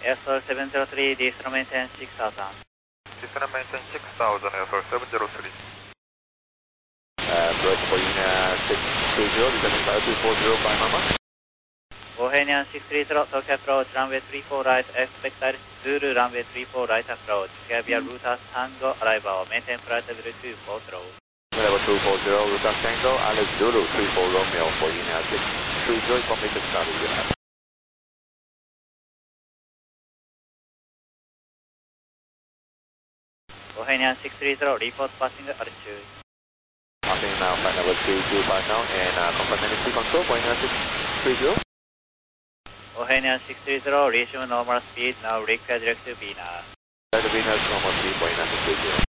Airflow 703, descent maintain 6000. Descent maintain 6000, Airflow 703. Approach for Union 630, descending by 240 by Mama. Bohemian 630, Tokyo approach, runway 34 right, expected Zulu runway 34 right approach. Gavia Ruta Tango arrival, maintain flight level 240. Level 240, Ruta Tango, Alex Zulu 34 Romeo for Union 630, information started you have. Bohemian 630, report passing altitude. Passing now, flight level 225 now, and confirmation control, Bohemian 630. Bohemian 630, resume normal speed, now request direct to Venus. Venus normal speed, Bohemian 630.